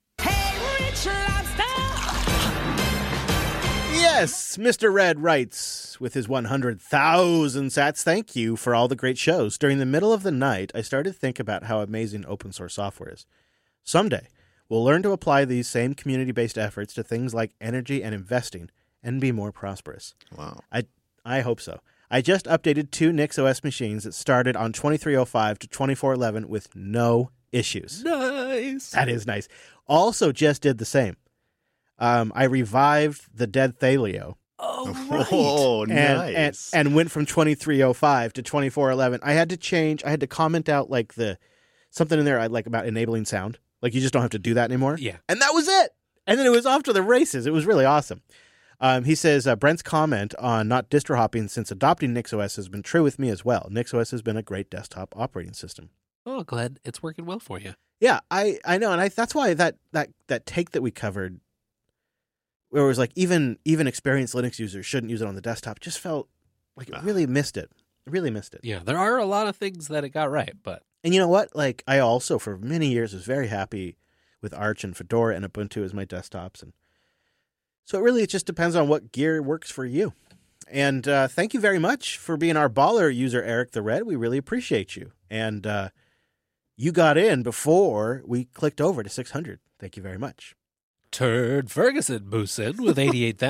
A: Yes, Mr. Red writes with his 100,000 sats. Thank you for all the great shows. During the middle of the night, I started to think about how amazing open source software is. Someday, we'll learn to apply these same community-based efforts to things like energy and investing and be more prosperous.
C: Wow.
A: I hope so. I just updated 2 NixOS machines that started on 2305 to 2411 with no issues.
B: Nice.
A: That is nice. Also just did the same. I revived the dead Thalio.
B: Oh, right.
C: Oh, nice.
A: And went from 2305 to 2411. I had to comment out like something in there like about enabling sound. Like you just don't have to do that anymore.
B: Yeah.
A: And that was it. And then it was off to the races. It was really awesome. He says, Brent's comment on not distro hopping since adopting NixOS has been true with me as well. NixOS has been a great desktop operating system.
B: Oh, glad it's working well for you.
A: Yeah, I know. And that's why that take that we covered, where it was like even experienced Linux users shouldn't use it on the desktop, just felt like it really missed it. It really missed it.
B: Yeah, there are a lot of things that it got right, but...
A: And you know what? Like, I also, for many years, was very happy with Arch and Fedora and Ubuntu as my desktops. And so it just depends on what gear works for you. And thank you very much for being our baller user, Eric the Red. We really appreciate you. And you got in before we clicked over to 600. Thank you very much.
B: Turd Ferguson boosts in with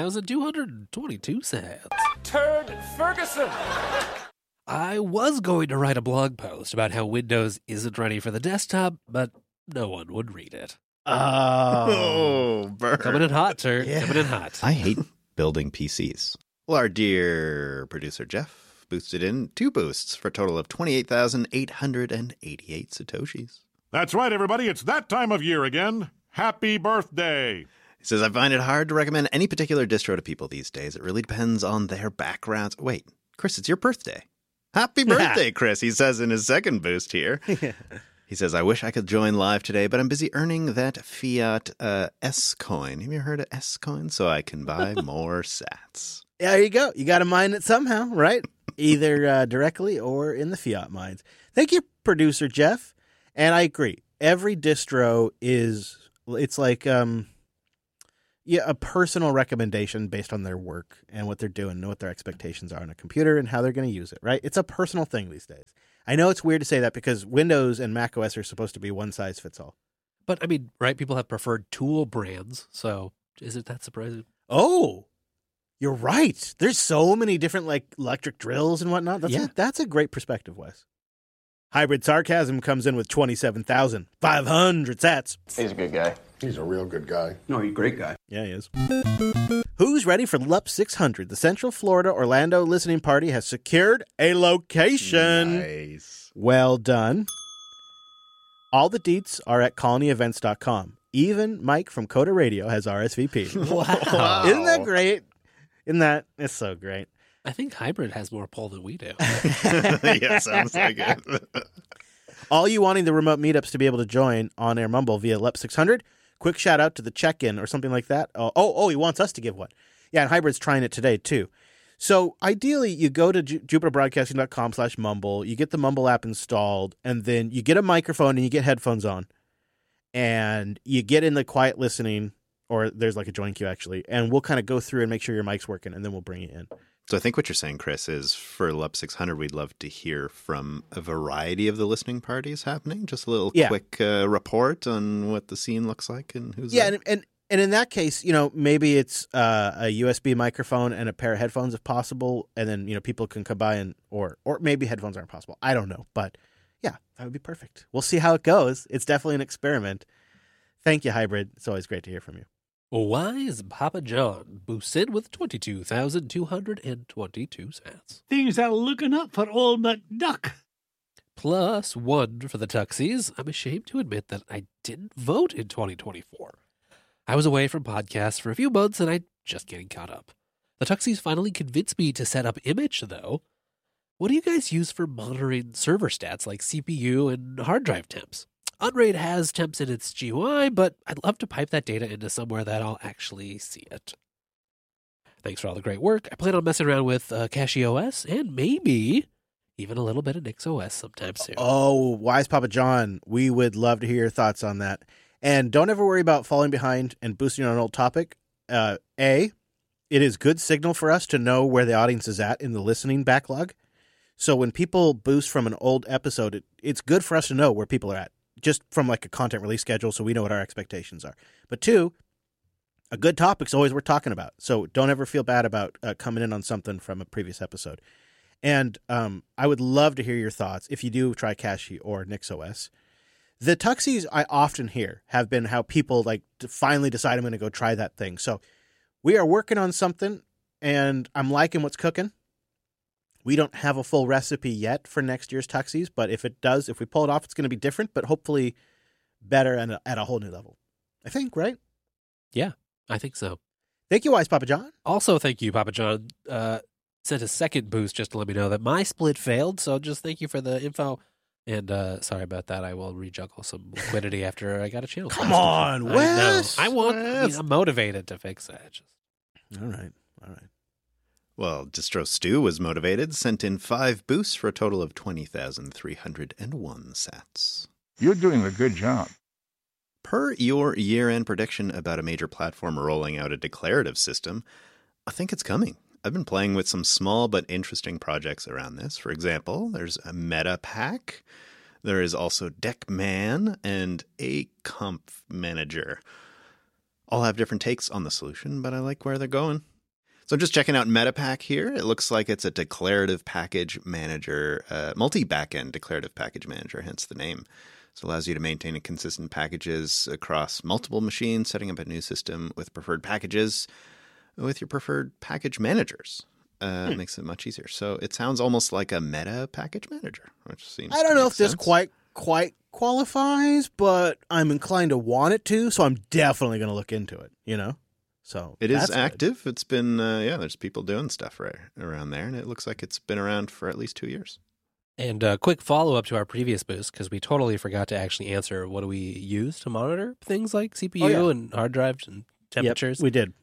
B: 88,222 sats.
E: Turd Ferguson!
B: I was going to write a blog post about how Windows isn't ready for the desktop, but no one would read it.
C: Oh, burn.
B: Coming in hot, Turd.
A: Yeah.
B: Coming in hot.
C: I hate building PCs. Well, our dear producer Jeff boosted in 2 boosts for a total of 28,888 Satoshis.
F: That's right, everybody. It's that time of year again. Happy birthday.
C: He says, I find it hard to recommend any particular distro to people these days. It really depends on their backgrounds. Wait, Chris, it's your birthday. Happy birthday, Chris, he says in his second boost here. He says, I wish I could join live today, but I'm busy earning that fiat S-coin. Have you heard of S-coin? So I can buy more sats.
A: Yeah, there you go. You got to mine it somehow, right? Either directly or in the fiat mines. Thank you, producer Jeff. And I agree. Every distro it's like a personal recommendation based on their work and what they're doing and what their expectations are on a computer and how they're going to use it, right? It's a personal thing these days. I know it's weird to say that because Windows and macOS are supposed to be one size fits all.
B: But, I mean, right, people have preferred tool brands, so is it that surprising?
A: Oh, you're right. There's so many different like electric drills and whatnot. That's a great perspective, Wes. Hybrid Sarcasm comes in with 27,500 sats.
G: He's a good guy.
H: He's a real good guy.
G: No, he's a great guy.
A: Yeah, he is. Who's ready for LUP 600? The Central Florida Orlando listening party has secured a location.
C: Nice.
A: Well done. All the deets are at colonyevents.com. Even Mike from Coda Radio has RSVP.
B: Wow.
A: Isn't that great? It's so great.
B: I think Hybrid has more pull than we do.
C: Yeah, sounds like it.
A: All you wanting the remote meetups to be able to join On Air Mumble via LUP 600, quick shout out to the check-in or something like that. Oh, he wants us to give one. Yeah, and Hybrid's trying it today too. So ideally, you go to jupiterbroadcasting.com/mumble, you get the Mumble app installed, and then you get a microphone and you get headphones on, and you get in the quiet listening, or there's like a join queue actually, and we'll kind of go through and make sure your mic's working, and then we'll bring you in.
C: So I think what you're saying, Chris, is for LUP 600, we'd love to hear from a variety of the listening parties happening. Just a little quick report on what the scene looks like and who's there.
A: And in that case, maybe it's a USB microphone and a pair of headphones if possible, and then people can come by and or maybe headphones aren't possible. I don't know, but yeah, that would be perfect. We'll see how it goes. It's definitely an experiment. Thank you, Hybrid. It's always great to hear from you.
B: Why is Papa John boosted with 22,222 sats?
I: Things are looking up for old McDuck.
B: +1 for the Tuxies. I'm ashamed to admit that I didn't vote in 2024. I was away from podcasts for a few months and I'm just getting caught up. The Tuxies finally convinced me to set up Image, though. What do you guys use for monitoring server stats like CPU and hard drive temps? Unraid has temps in its GUI, but I'd love to pipe that data into somewhere that I'll actually see it. Thanks for all the great work. I plan on messing around with CachyOS and maybe even a little bit of NixOS sometime soon.
A: Oh, Wise Papa John, we would love to hear your thoughts on that. And don't ever worry about falling behind and boosting on an old topic. It is good signal for us to know where the audience is at in the listening backlog. So when people boost from an old episode, it's good for us to know where people are at, just from like a content release schedule so we know what our expectations are. But 2, a good topic's always worth talking about. So don't ever feel bad about coming in on something from a previous episode. And I would love to hear your thoughts if you do try Cachy or NixOS. The Tuxies I often hear have been how people like to finally decide I'm going to go try that thing. So we are working on something and I'm liking what's cooking. We don't have a full recipe yet for next year's Tuxies, but if we pull it off, it's going to be different, but hopefully better and at a whole new level. I think, right?
B: Yeah, I think so.
A: Thank you, Wise Papa John.
B: Also, thank you, Papa John. Sent a second boost just to let me know that my split failed, so just thank you for the info. And sorry about that. I will rejuggle some liquidity after I got a channel.
A: Come on, Wes.
B: I'm motivated to fix that.
A: All right.
C: Well, Distro Stew was motivated, sent in 5 boosts for a total of 20,301 sats.
G: You're doing a good job.
C: Per your year-end prediction about a major platform rolling out a declarative system, I think it's coming. I've been playing with some small but interesting projects around this. For example, there's a meta pack. There is also Deckman and a Conf Manager. All have different takes on the solution, but I like where they're going. So I'm just checking out Metapack here. It looks like it's a declarative package manager, multi-backend declarative package manager, hence the name. So it allows you to maintain consistent packages across multiple machines, setting up a new system with preferred packages with your preferred package managers. Makes it much easier. So it sounds almost like a meta package manager, which seems
A: I don't know if
C: sense.
A: this quite qualifies, but I'm inclined to want it to, so I'm definitely going to look into it, So
C: it is
A: that's
C: active. Good. It's been, there's people doing stuff right around there, and it looks like it's been around for at least 2 years.
B: And a quick follow-up to our previous boost, because we totally forgot to actually answer what do we use to monitor things like CPU and hard drives and temperatures.
A: Yep, we did.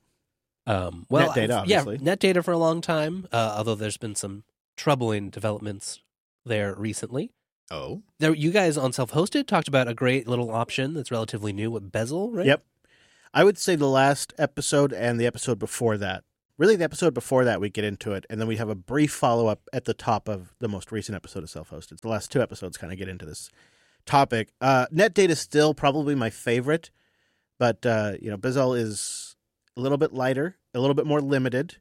B: Net
A: data, obviously.
B: Yeah, net data for a long time, although there's been some troubling developments there recently.
C: Oh?
B: You guys on Self-Hosted talked about a great little option that's relatively new with Bezel, right?
A: Yep. I would say the last episode and the episode before that. Really, the episode before that, we get into it, and then we have a brief follow-up at the top of the most recent episode of Self-Hosted. The last 2 episodes kind of get into this topic. Net data is still probably my favorite, but, Bezel is a little bit lighter, a little bit more limited,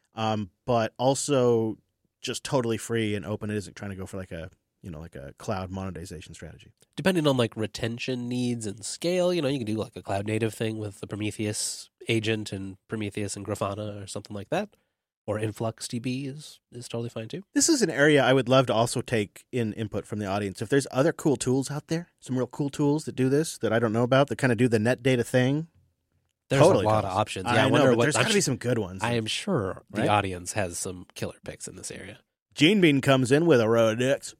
A: but also just totally free and open. It isn't trying to go for like a cloud monetization strategy.
B: Depending on like retention needs and scale, you can do like a cloud native thing with the Prometheus agent and Prometheus and Grafana or something like that. Or InfluxDB is totally fine too.
A: This is an area I would love to also take in input from the audience. If there's other cool tools out there, some real cool tools that do this that I don't know about, that kind of do the net data thing.
B: There's
A: totally
B: a lot
A: cool.
B: of options.
A: I know, but there's got to be some good ones.
B: I am sure the
A: Right?
B: audience has some killer picks in this area.
A: Gene Bean comes in with a row of dicks.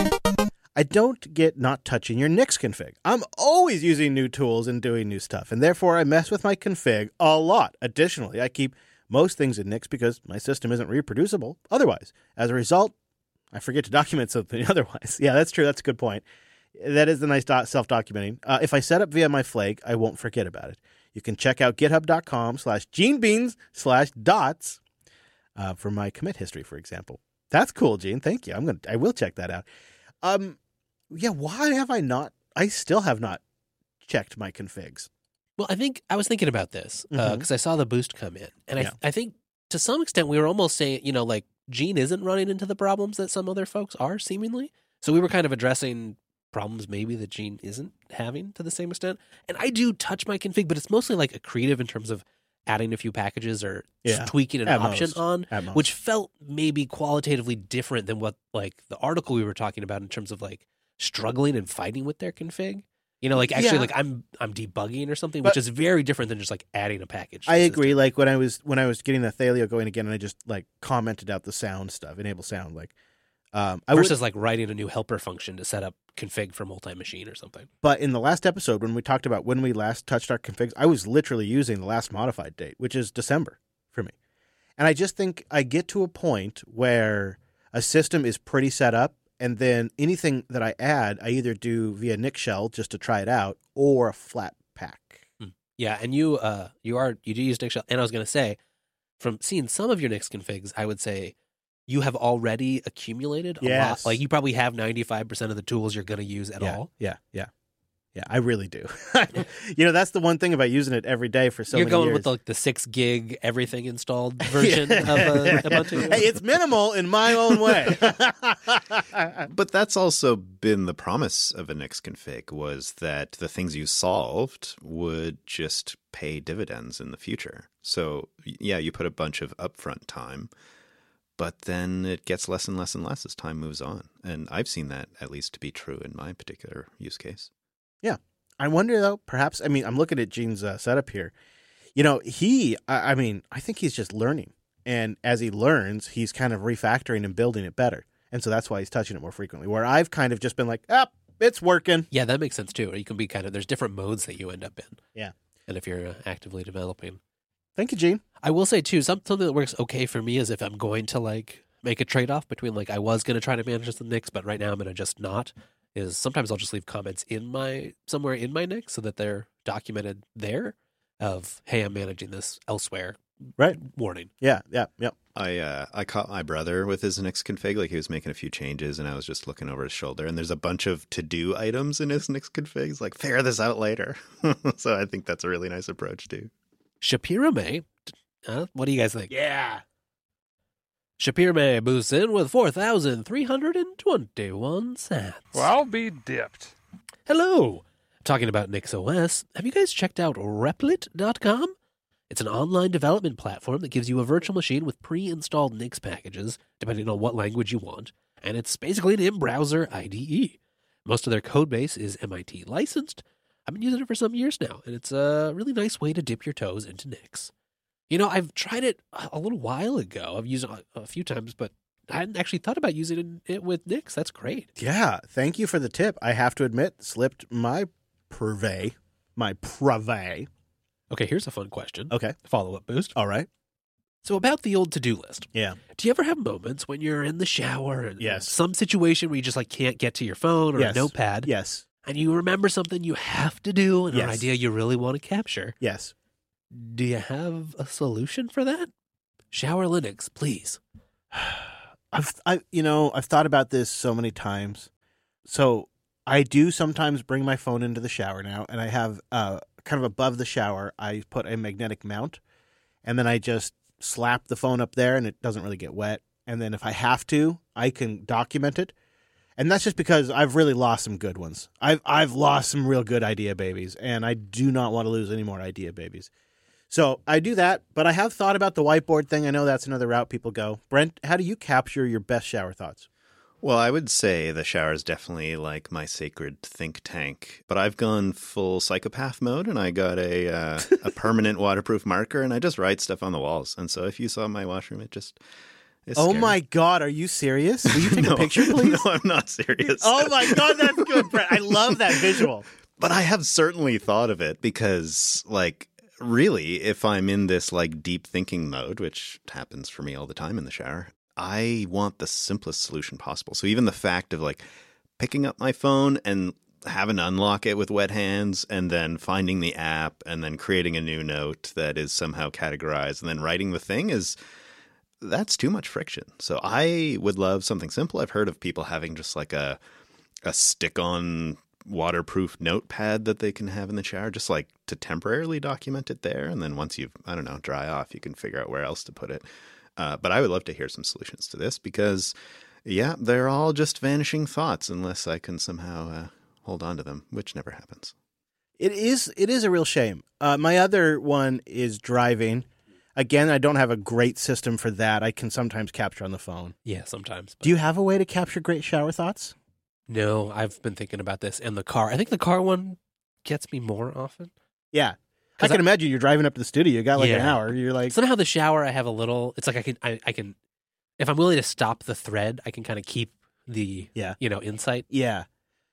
A: I don't get not touching your Nix config. I'm always using new tools and doing new stuff, and therefore I mess with my config a lot. Additionally, I keep most things in Nix because my system isn't reproducible otherwise. As a result, I forget to document something otherwise. Yeah, that's true. That's a good point. That is the nice self-documenting. If I set up via my flag, I won't forget about it. You can check out github.com/genebeans/dots for my commit history, for example. That's cool, Gene. Thank you. I will check that out. Why have I not? I still have not checked my configs.
B: Well, I was thinking about this because I saw the boost come in. And I think to some extent we were almost saying, like Gene isn't running into the problems that some other folks are seemingly. So we were kind of addressing problems maybe that Gene isn't having to the same extent. And I do touch my config, but it's mostly like accretive in terms of adding a few packages or
A: Yeah.
B: tweaking an
A: At
B: option
A: most.
B: on,
A: At most.
B: which felt maybe qualitatively different than what like the article we were talking about in terms of like struggling and fighting with their config. You know, like actually
A: Yeah.
B: like I'm debugging or something,
A: But-
B: which is very different than just like adding a package. to
A: I
B: the
A: agree.
B: system.
A: Like when I was getting the Thaleo going again, and I just like commented out the sound stuff, enable sound. Like, I would,
B: Versus like writing a new helper function to set up config for multi-machine or something.
A: but in the last episode when we talked about when we last touched our configs, I was literally using the last modified date, which is December for me. And I just think I get to a point where a system is pretty set up, and then anything that I add, I either do via Nix shell just to try it out, or a flat pack.
B: Yeah, and you do use Nix shell. And I was going to say, from seeing some of your Nix configs, I would say you have already accumulated a lot.
A: Yes.
B: Like you probably have 95% of the tools you're going to use at all.
A: Yeah, I really do. You know, that's the one thing about using it every day for so
B: You're
A: many
B: going
A: years.
B: with the 6 gig everything installed version of Ubuntu.
A: Hey, it's minimal in my own way.
C: But that's also been the promise of a Nix config, was that the things you solved would just pay dividends in the future. So yeah, you put a bunch of upfront time, but then it gets less and less and less as time moves on. And I've seen that at least to be true in my particular use case.
A: I wonder though, perhaps, I mean, I'm looking at Gene's setup here. You know, I think he's just learning. And as he learns, he's kind of refactoring and building it better. And so that's why he's touching it more frequently. Where I've kind of just been like, it's working.
B: Yeah, that makes sense too. You can be there's different modes that you end up in.
A: Yeah.
B: And if you're actively developing.
A: Thank you, Gene.
B: I will say too, something that works okay for me is if I'm going to like make a trade-off between like I was going to try to manage the Nix, but right now I'm going to just not, is sometimes I'll just leave comments somewhere in my Nix so that they're documented there of, hey, I'm managing this elsewhere.
A: Right.
B: Warning.
A: Yeah.
C: I caught my brother with his Nix config. Like he was making a few changes, and I was just looking over his shoulder. And there's a bunch of to-do items in his Nix configs. Like figure this out later. So I think that's a really nice approach too.
B: Shapiro May, what do you guys think?
A: Yeah.
B: Shapiro May boosts in with 4,321 sats.
E: Well, I'll be dipped.
B: Hello. Talking about Nix OS, have you guys checked out Replit.com? It's an online development platform that gives you a virtual machine with pre-installed Nix packages, depending on what language you want, and it's basically an in-browser IDE. Most of their code base is MIT licensed. I've been using it for some years now, and it's a really nice way to dip your toes into Nix. You know, I've tried it a little while ago. I've used it a few times, but I hadn't actually thought about using it with Nix. That's great.
A: Yeah. Thank you for the tip. I have to admit, slipped my purvey.
B: Okay, here's a fun question.
A: Okay.
B: Follow-up boost.
A: All right.
B: So about the old to-do list.
A: Yeah.
B: Do you ever have moments when you're in the shower and
A: Yes.
B: some situation where you just like can't get to your phone or
A: Yes.
B: a notepad
A: Yes.
B: and you remember something you have to do and an
A: Yes.
B: idea you really want to capture?
A: Yes.
B: Do you have a solution for that? Shower Linux, please.
A: I've thought about this so many times. So I do sometimes bring my phone into the shower now, and I have kind of above the shower, I put a magnetic mount, and then I just slap the phone up there, and it doesn't really get wet. And then if I have to, I can document it. And that's just because I've really lost some good ones. I've lost some real good idea babies, and I do not want to lose any more idea babies. So I do that, but I have thought about the whiteboard thing. I know that's another route people go. Brent, how do you capture your best shower thoughts?
C: Well, I would say the shower is definitely like my sacred think tank, but I've gone full psychopath mode, and I got a permanent waterproof marker, and I just write stuff on the walls. And so if you saw my washroom, it just is
A: Oh
C: scary.
A: my God, are you serious? Will you take
C: No.
A: a picture, please?
C: No, I'm not serious.
A: Oh my God, that's good, Brent. I love that visual.
C: But I have certainly thought of it because, like, really, if I'm in this like deep thinking mode, which happens for me all the time in the shower, I want the simplest solution possible. So even the fact of like picking up my phone and having to unlock it with wet hands, and then finding the app, and then creating a new note that is somehow categorized, and then writing the thing that's too much friction. So I would love something simple. I've heard of people having just like a stick-on waterproof notepad that they can have in the shower, just like to temporarily document it there. And then once dry off, you can figure out where else to put it. But I would love to hear some solutions to this because, yeah, they're all just vanishing thoughts unless I can somehow hold on to them, which never happens.
A: It is a real shame. My other one is driving. Again, I don't have a great system for that. I can sometimes capture on the phone.
B: Yeah, sometimes.
A: Do you have a way to capture great shower thoughts?
B: No, I've been thinking about this. And the car, I think the car one gets me more often.
A: Yeah. I
B: 'Cause
A: can imagine you're driving up to the studio. You got like an
B: Yeah.
A: hour. You're like,
B: Somehow the shower, I have a little, it's like I can, if I'm willing to stop the thread, I can kind of keep the,
A: Yeah.
B: insight.
A: yeah.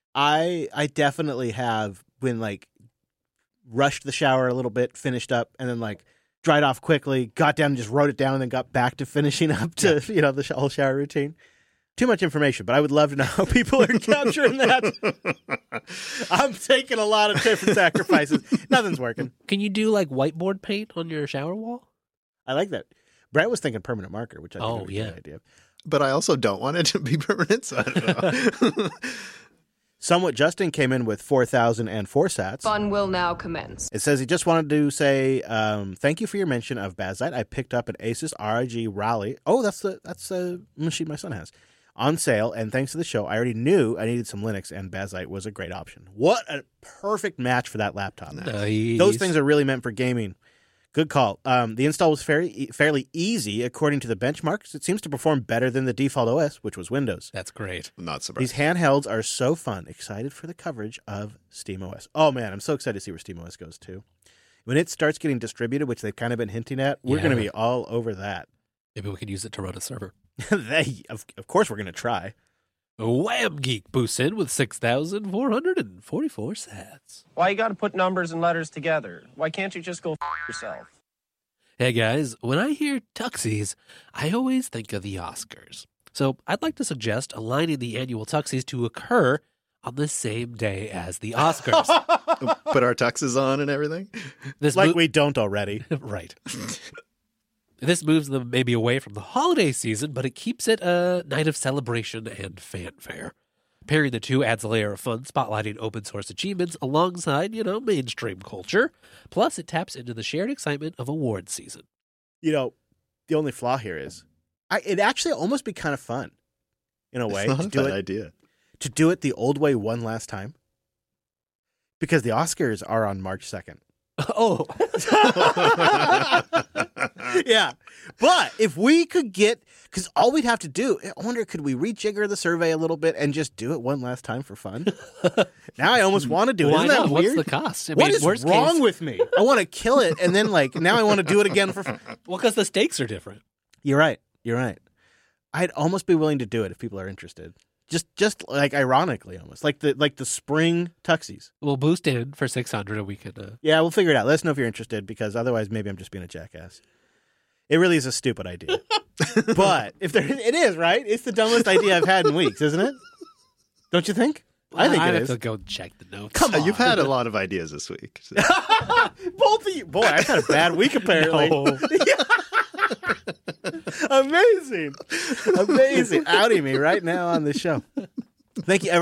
A: I definitely have been like rushed the shower a little bit, finished up, and then like dried off quickly, got down and just wrote it down, and then got back to finishing up to, the whole shower routine. Too much information, but I would love to know how people are capturing that. I'm taking a lot of different sacrifices. Nothing's working.
B: Can you do like whiteboard paint on your shower wall?
A: I like that. Brett was thinking permanent marker, which I think
B: Oh,
A: would be a
B: yeah.
A: good idea.
C: But I also don't want it to be permanent, so I don't know.
A: Somewhat Justin came in with 4,004 sats.
G: Fun will now commence.
A: It says he just wanted to say thank you for your mention of Bazite. I picked up an Asus RIG Raleigh. Oh, that's the machine my son has. On sale, and thanks to the show, I already knew I needed some Linux, and Bazite was a great option. What a perfect match for that laptop.
B: Nice.
A: Those things are really meant for gaming. Good call. The install was fairly easy according to the benchmarks. It seems to perform better than the default OS, which was Windows.
B: That's great.
C: I'm not
A: These
C: surprised.
A: handhelds are so fun. Excited for the coverage of SteamOS. Oh, man, I'm so excited to see where SteamOS goes, too. When it starts getting distributed, which they've kind of been hinting at, we're going to be all over that.
B: Maybe we could use it to run a server.
A: Of course we're going to try.
B: Wham Geek boosts in with 6,444 sats.
E: Why you gotta put numbers and letters together? Why can't you just go yourself?
B: Hey guys, when I hear Tuxies, I always think of the Oscars. So I'd like to suggest aligning the annual Tuxies to occur on the same day as the Oscars.
C: Put our tuxes on and everything.
B: This
A: Like
B: mo-
A: we don't already.
B: right. This moves them maybe away from the holiday season, but it keeps it a night of celebration and fanfare. Pairing the two adds a layer of fun, spotlighting open source achievements alongside, mainstream culture. Plus, it taps into the shared excitement of awards season.
A: The only flaw here is it'd actually almost be kind of fun in a way
C: It's not
A: to
C: a
A: do
C: bad
A: it
C: idea.
A: to do it the old way one last time. Because the Oscars are on March 2nd.
B: Oh,
A: Yeah. But if we could because all we'd have to do, I wonder, could we rejigger the survey a little bit and just do it one last time for fun? Now I almost want to do it.
B: why
A: Isn't that
B: not? What's
A: weird?
B: the cost?
A: What is
B: worst
A: wrong
B: case,
A: with me? I want to kill it, and then now I want to do it again for fun.
B: Well, because the stakes are different.
A: You're right. I'd almost be willing to do it if people are interested. Just like ironically, almost like the spring tuxies.
B: We'll boost in for 600 and we can.
A: Yeah, we'll figure it out. Let us know if you're interested, because otherwise, maybe I'm just being a jackass. It really is a stupid idea, but it is right. It's the dumbest idea I've had in weeks, isn't it? Don't you think? I think
B: I'd
A: it
B: have
A: is.
B: to go check the notes.
A: Come on.
C: You've had a lot of ideas this week. So.
A: Both of you. Boy, I've had a bad week apparently.
B: No.
A: Amazing. Outing me right now on the show. Thank you,